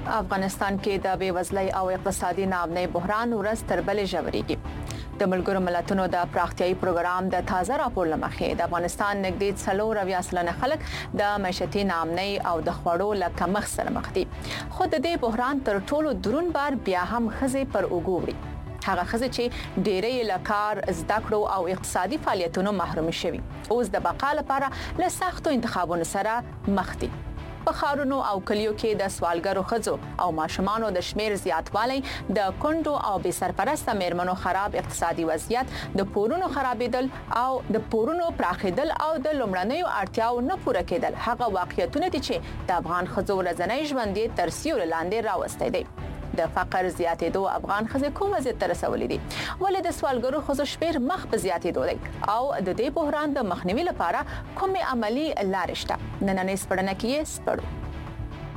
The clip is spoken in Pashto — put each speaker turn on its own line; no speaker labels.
افغانستان کې د بېوزلۍ او اقتصادي ناامنۍ بحران ورځ تر بلې ژورېږي. د ملګرو ملتونو د پراختیايي پروګرام د تازه راپور لمخې د افغانستان نږدې 40% خلک د معیشتي ناامنۍ او د خوړو له کمښت سره مخ دي. خو د دې بحران تر ټولو درون بار بیا هم ښځې پر اوږو وړي. هغه ښځې چې ډېرې له کار، زده کړو او اقتصادي فعالیتونو محروم شوي اوس د بقا لپاره له سختو انتخابونو سره مخ دي. په ښارونو او کلیو کې د سوالګرو ښځو او ماشومانو د شمیر زیاتوالی، د کونډو او بې سرپرسته میرمنو خراب اقتصادي وضعیت، د پورونو خرابېدل او د پورونو پراخېدل او د لومړنیو اړتیاو نه پوره کېدل هغه واقعیتونه دي چې د افغان ښځو ورځنی ژوند یې تر سیوري لاندې راوستی دی. د فقر زیاتېدو افغان ښځې کوم وضعیت ته رسولي دي؟ ولې د سوالګرو ښځو شمیر مخ په زیاتېدو دی او د دې بحران د مخنیوي لپاره کومې عملی لارې شته؟ نننۍ سپړنه کې یې سپړو.